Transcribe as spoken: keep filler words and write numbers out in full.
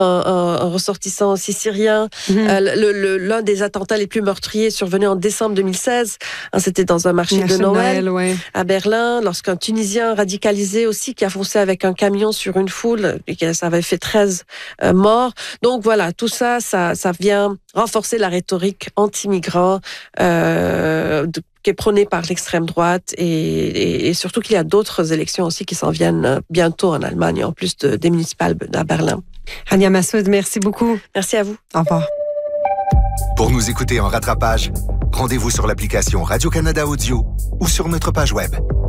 un, un, un ressortissant aussi syrien. Mmh. Euh, le, le, l'un des attentats les plus meurtriers survenus en décembre deux mille seize. Hein, c'était dans un marché Merci de Noël, Noël ouais. à Berlin, lorsqu'un Tunisien radicalisé aussi qui a foncé avec un camion sur une foule, et que ça avait fait treize euh, morts. Donc voilà, tout ça, ça, ça vient renforcer la rhétorique anti-migrants euh, de, qui est prônée par l'extrême droite et, et, et surtout qu'il y a d'autres élections aussi qui s'en viennent bientôt en Allemagne, en plus de, des municipales à Berlin. Rania Massoud, merci beaucoup. Merci à vous. Au revoir. Pour nous écouter en rattrapage, rendez-vous sur l'application Radio-Canada Audio ou sur notre page web.